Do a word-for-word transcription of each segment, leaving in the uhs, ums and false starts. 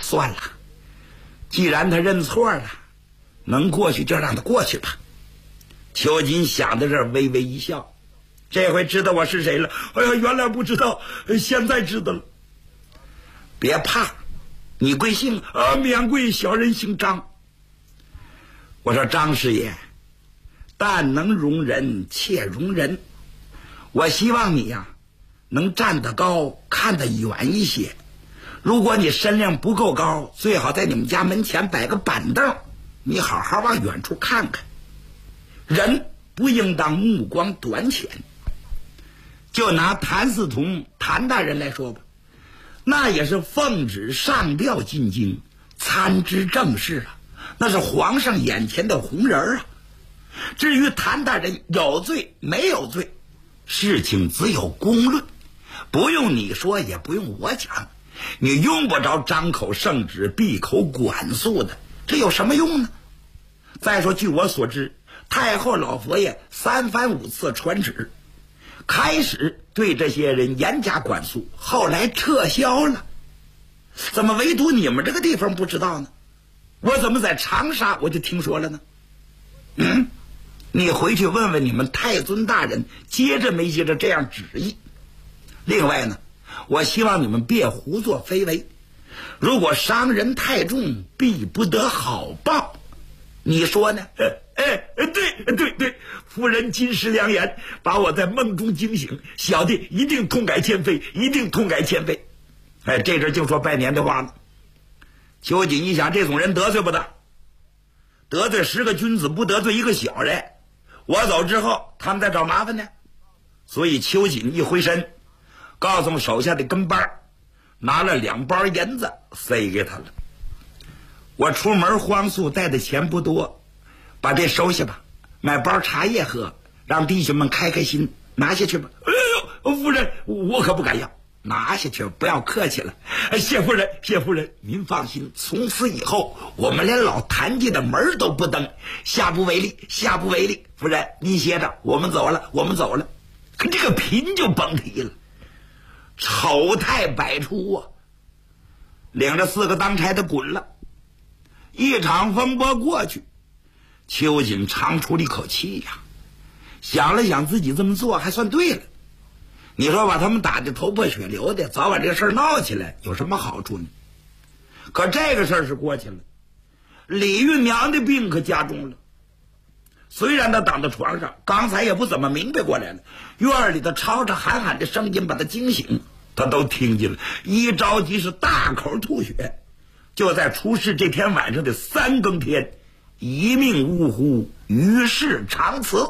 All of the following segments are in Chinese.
算了，既然他认错了，能过去就让他过去吧。秋瑾想到这儿，微微一笑，这回知道我是谁了。哎呀，原来不知道，现在知道了。别怕，你贵姓啊？免贵，小人姓张。我说张师爷，但能容人，且容人。我希望你呀、啊，能站得高，看得远一些。如果你身量不够高，最好在你们家门前摆个板凳，你好好往远处看看。人不应当目光短浅。就拿谭嗣同谭大人来说吧，那也是奉旨上吊进京，参知政事啊，那是皇上眼前的红人啊。至于谭大人有罪没有罪，事情只有公论，不用你说，也不用我讲，你用不着张口圣旨闭口管束的，这有什么用呢？再说据我所知，太后老佛爷三番五次传旨，开始对这些人严加管束，后来撤销了。怎么唯独你们这个地方不知道呢？我怎么在长沙我就听说了呢？嗯，你回去问问你们太尊大人接着没接着这样旨意。另外呢，我希望你们别胡作非为，如果伤人太重，必不得好报。你说呢？哎哎，对对对，夫人金石良言，把我在梦中惊醒，小弟一定痛改前非，一定痛改前非。哎，这阵就说拜年的话了。秋瑾一想，这种人得罪不得，得罪十个君子，不得罪一个小人。我走之后，他们再找麻烦呢。所以秋瑾一回身，告诉手下的跟班，拿了两包银子塞给他了。我出门荒宿带的钱不多，把这收下吧，买包茶叶喝，让弟兄们开开心，拿下去吧。哎呦，夫人，我可不敢要，拿下去，不要客气了。谢夫人，谢夫人，您放心，从此以后我们连老谭家的门都不登，下不为例，下不为例。夫人您歇着，我们走了，我们走了。可这个嫔就甭提了，丑态百出啊，领着四个当差的滚了。一场风波过去，秋瑾长出了一口气呀，想了想自己这么做还算对了。你说把他们打得头破血流的，早晚这事儿闹起来有什么好处呢？可这个事儿是过去了，李玉娘的病可加重了。虽然他躺在床上，刚才也不怎么明白过来了，院里的吵吵喊喊的声音把他惊醒，他都听见了，一着急是大口吐血。就在出事这天晚上的三更天，一命呜呼，于世长辞。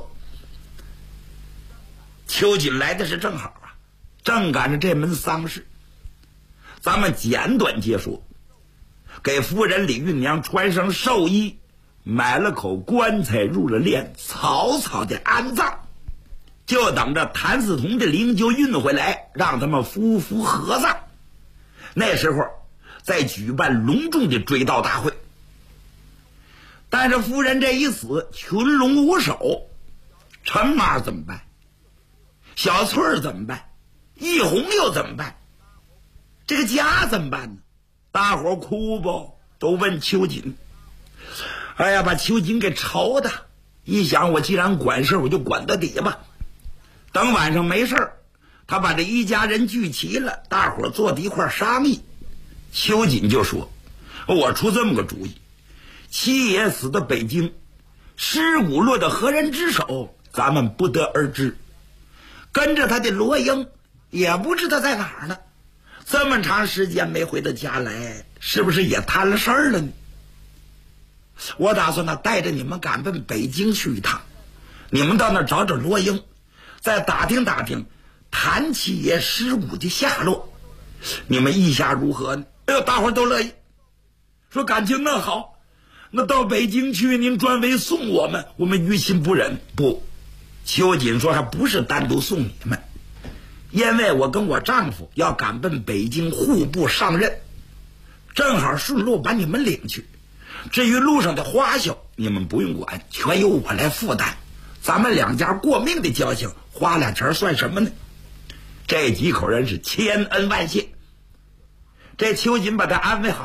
秋瑾来的是正好啊，正赶上这门丧事。咱们简短接说，给夫人李运娘穿上寿衣，买了口棺材，入了殓，草草的安葬，就等着谭嗣同的灵柩运回来，让他们夫妇合葬。那时候再举办隆重的追悼大会。但是夫人这一死，群龙无首，陈妈怎么办？小翠儿怎么办？一红又怎么办？这个家怎么办呢？大伙哭不？都问秋瑾。哎呀，把秋瑾给愁的，一想我既然管事，我就管到底吧。等晚上没事，他把这一家人聚齐了，大伙坐在一块商议。秋瑾就说，我出这么个主意，七爷死的北京，尸骨落到何人之手，咱们不得而知。跟着他的罗英也不知道在哪儿呢，这么长时间没回到家来，是不是也摊了事儿了呢？我打算呢，带着你们赶奔北京去一趟，你们到那儿找找罗英，再打听打听谭七爷尸骨的下落，你们意下如何呢？哎呦，大伙都乐意，说感情那好，那到北京去您专为送我们，我们于心不忍。不，秋瑾说还不是单独送你们，因为我跟我丈夫要赶奔北京户部上任，正好顺路把你们领去。至于路上的花销，你们不用管，全由我来负担。咱们两家过命的交情，花俩钱算什么呢？这几口人是千恩万谢。这秋瑾把他安慰好。